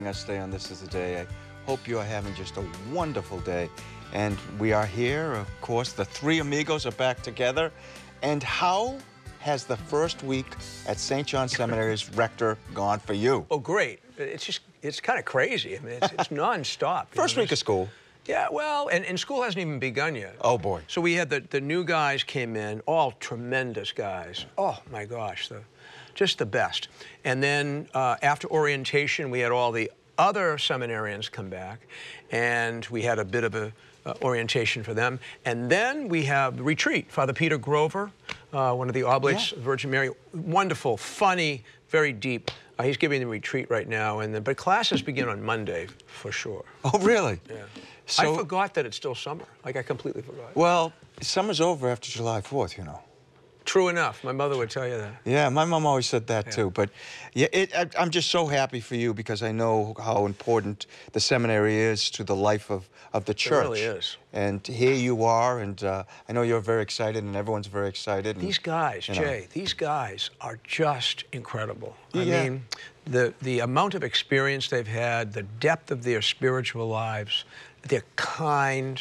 Us today on This Is the Day. I hope you are having just a wonderful day. And we are here, of course, the three amigos are back together. And how has the first week at St. John Seminary's rector gone for you? Oh, great. It's kind of crazy. I mean, it's nonstop. First week of school. Yeah, well, and school hasn't even begun yet. Oh, boy. So we had the new guys came in, all tremendous guys. Oh, my gosh, just the best. And then after orientation, we had all the other seminarians come back, and we had a bit of a orientation for them. And then we have the retreat. Father Peter Grover, one of the Oblates of Virgin Mary, wonderful, funny, very deep. He's giving the retreat right now, but classes begin on Monday for sure. Oh, really? Yeah. So, I forgot that it's still summer. Like, I completely forgot. Well, summer's over after July 4th, you know. True enough. My mother would tell you that. Yeah, my mom always said that too. But yeah, I'm just so happy for you because I know how important the seminary is to the life of the church. It really is. And here you are, and I know you're very excited, and everyone's very excited. And, these guys, Jay, these guys are just incredible. Yeah. I mean, the amount of experience they've had, the depth of their spiritual lives, they're kind,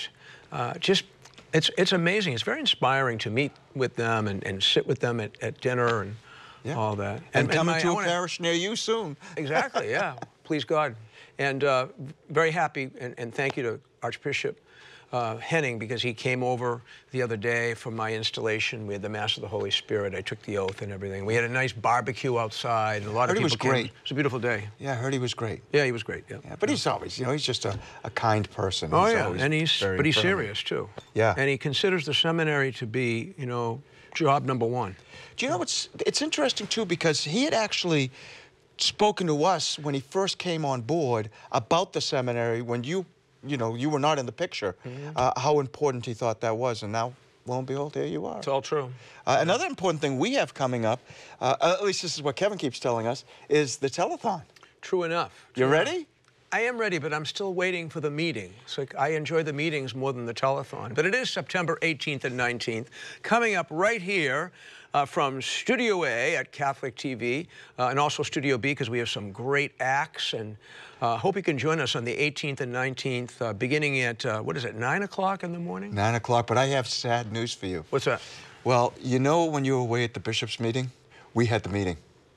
it's amazing. It's very inspiring to meet with them and sit with them at dinner and all that. And coming to a parish near you soon. Exactly, yeah. Please God. And very happy, and thank you to Archbishop Henning, because he came over the other day for my installation. We had the Mass of the Holy Spirit. I took the oath and everything. We had a nice barbecue outside, and a lot of people came. It was a beautiful day. Yeah, I heard he was great. Yeah, he was great, yeah. But he's always, he's just a kind person. Oh, he's yeah, and he's friendly. serious, too. Yeah. And he considers the seminary to be, job number one. Do you know it's interesting, too, because he had actually spoken to us when he first came on board about the seminary when you were not in the picture, how important he thought that was. And now, lo and behold, here you are. It's all true. Another important thing we have coming up, at least this is what Kevin keeps telling us, is the telethon. True enough. You ready? I am ready, but I'm still waiting for the meeting. So I enjoy the meetings more than the telethon. But it is September 18th and 19th, coming up right here from Studio A at Catholic TV, and also Studio B, because we have some great acts. And hope you can join us on the 18th and 19th, beginning at, 9 o'clock in the morning? 9 o'clock, but I have sad news for you. What's that? Well, when you were away at the bishop's meeting, we had the meeting.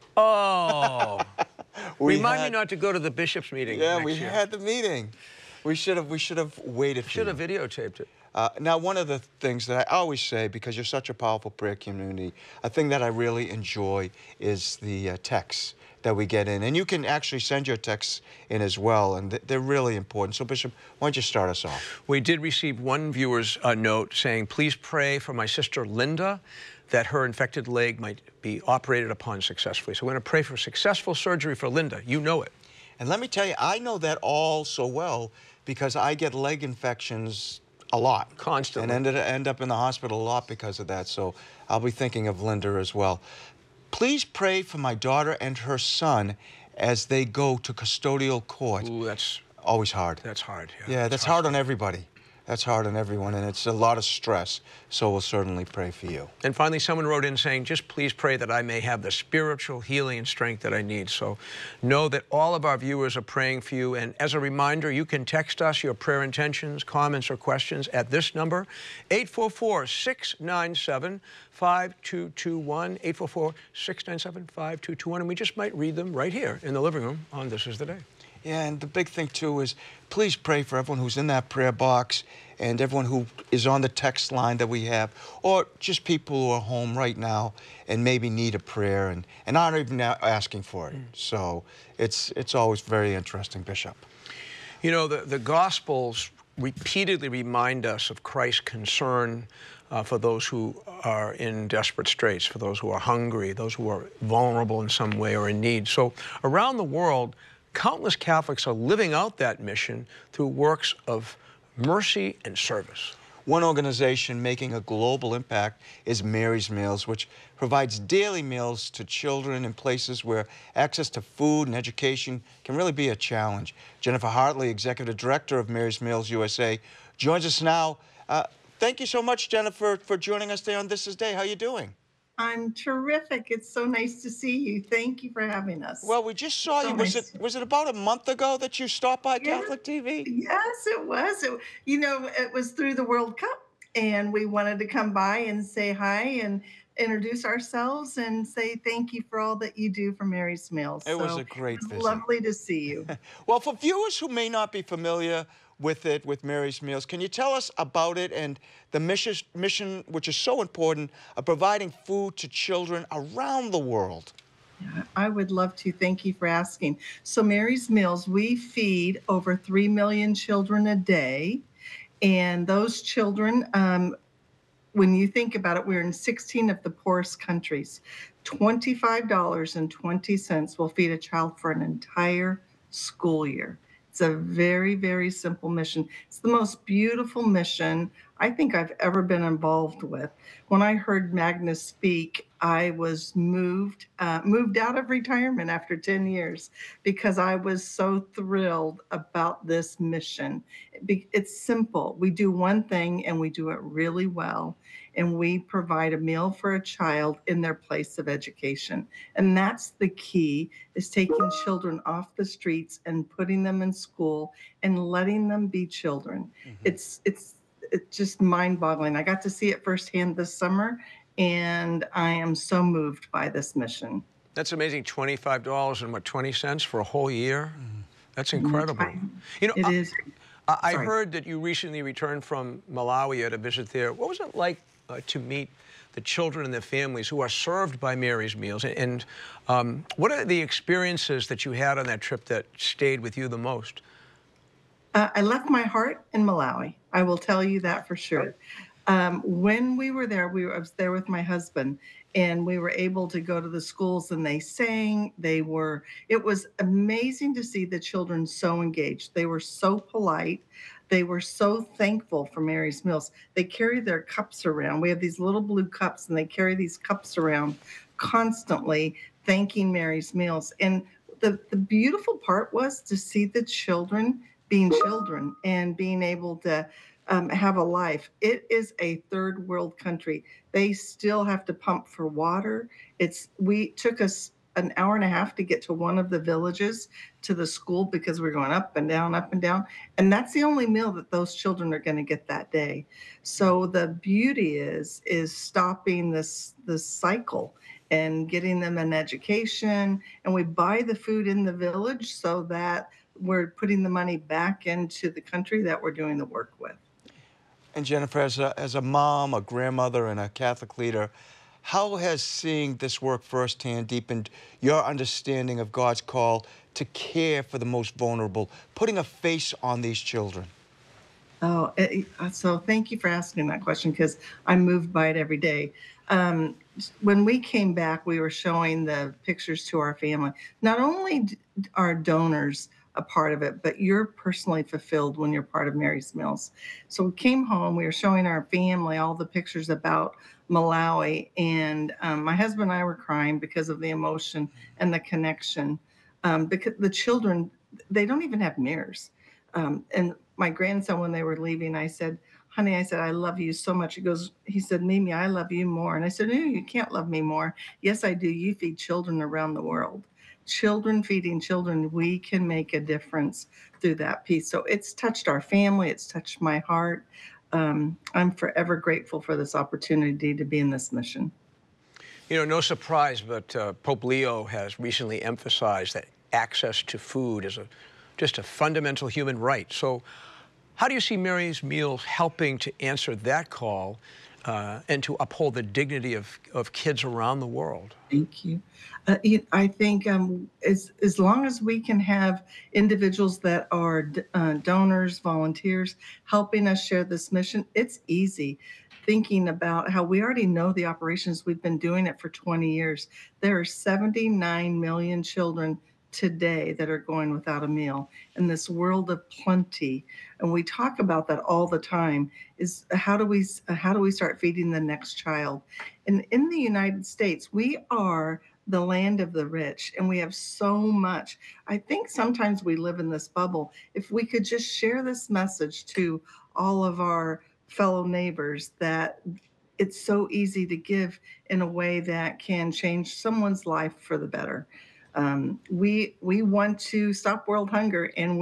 Oh. Remind me not to go to the bishop's meeting. Yeah, we had the meeting. We should have waited. Should have videotaped it. Now, one of the things that I always say, because you're such a powerful prayer community, a thing that I really enjoy is the texts that we get in. And you can actually send your texts in as well, and they're really important. So, Bishop, why don't you start us off? We did receive one viewer's note saying, please pray for my sister Linda, that her infected leg might be operated upon successfully. So we're going to pray for successful surgery for Linda. You know it. And let me tell you, I know that all so well because I get leg infections a lot. Constantly. And end up in the hospital a lot because of that. So I'll be thinking of Linda as well. Please pray for my daughter and her son as they go to custodial court. Ooh, that's always hard. That's hard. Yeah, that's hard on everybody. That's hard on everyone, and it's a lot of stress, so we'll certainly pray for you. And finally, someone wrote in saying, just please pray that I may have the spiritual healing and strength that I need. So know that all of our viewers are praying for you, and as a reminder, you can text us your prayer intentions, comments, or questions at this number, 844-697-5221, 844-697-5221, and we just might read them right here in the living room on This Is the Day. Yeah, and the big thing, too, is please pray for everyone who's in that prayer box and everyone who is on the text line that we have, or just people who are home right now and maybe need a prayer and aren't even asking for it. So it's always very interesting, Bishop. You know, the Gospels repeatedly remind us of Christ's concern for those who are in desperate straits, for those who are hungry, those who are vulnerable in some way or in need. So around the world, countless Catholics are living out that mission through works of mercy and service. One organization making a global impact is Mary's Meals, which provides daily meals to children in places where access to food and education can really be a challenge. Jennifer Hartley, Executive Director of Mary's Meals USA, joins us now. Thank you so much, Jennifer, for joining us today on This Is Day. How are you doing? I'm terrific. It's so nice to see you. Thank you for having us. Well, we just It's saw so you. Was nice it to was it about a month ago that you stopped by Yeah, Catholic TV? yes, it was. It was through the World Cup, and we wanted to come by and say hi and introduce ourselves and say thank you for all that you do for Mary's Meals. It was So a it great was visit. lovely to see you. Well, for viewers who may not be familiar with it, with Mary's Meals, can you tell us about it and the mission, which is so important, of providing food to children around the world? Yeah, I would love to. Thank you for asking. So, Mary's Meals, we feed over 3 million children a day. And those children, when you think about it, we're in 16 of the poorest countries. $25.20 will feed a child for an entire school year. It's a very, very simple mission. It's the most beautiful mission I think I've ever been involved with. When I heard Magnus speak, I was moved out of retirement after 10 years because I was so thrilled about this mission. It's simple. We do one thing and we do it really well, and we provide a meal for a child in their place of education. And that's the key, is taking children off the streets and putting them in school and letting them be children. Mhm. It's just mind-boggling. I got to see it firsthand this summer, and I am so moved by this mission. That's amazing. $25 and what, 20 cents for a whole year? That's incredible. You know, It is. I Sorry. heard that you recently returned from Malawi at a visit there. What was it like to meet the children and their families who are served by Mary's Meals? And what are the experiences that you had on that trip that stayed with you the most? I left my heart in Malawi. I will tell you that for sure. When we were there, I was there with my husband, and we were able to go to the schools, and they sang. It was amazing to see the children so engaged. They were so polite. They were so thankful for Mary's Meals. They carry their cups around. We have these little blue cups, and they carry these cups around constantly, thanking Mary's Meals. And the beautiful part was to see the children being children and being able to have a life. It is a third world country. They still have to pump for water. We took us an hour and a half to get to one of the villages to the school because we're going up and down, up and down. And that's the only meal that those children are going to get that day. So the beauty is stopping this cycle and getting them an education. And we buy the food in the village so that we're putting the money back into the country that we're doing the work with. And Jennifer, as a mom, a grandmother, and a Catholic leader, how has seeing this work firsthand deepened your understanding of God's call to care for the most vulnerable, putting a face on these children? So thank you for asking that question, because I'm moved by it every day. When we came back, we were showing the pictures to our family. Not only are donors a part of it, but you're personally fulfilled when you're part of Mary's Meals. So we came home, we were showing our family all the pictures about Malawi, and my husband and I were crying because of the emotion and the connection. Because the children, they don't even have mirrors. And my grandson, when they were leaving, I said, honey, I said, I love you so much. He said, Mimi, I love you more. And I said, no, you can't love me more. Yes, I do. You feed children around the world. Children feeding children, we can make a difference through that piece. So it's touched our family. It's touched my heart. I'm forever grateful for this opportunity to be in this mission. You know, no surprise, but Pope Leo has recently emphasized that access to food is just a fundamental human right. So how do you see Mary's Meals helping to answer that call and to uphold the dignity of kids around the world? Thank you. I think as long as we can have individuals that are donors, volunteers, helping us share this mission, it's easy. Thinking about how we already know the operations, we've been doing it for 20 years. There are 79 million children today that are going without a meal in this world of plenty, and we talk about that all the time. Is how do we start feeding the next child? And in the United States, we are the land of the rich, and we have so much. I think sometimes we live in this bubble. If we could just share this message to all of our fellow neighbors, that it's so easy to give in a way that can change someone's life for the better. We want to stop world hunger, and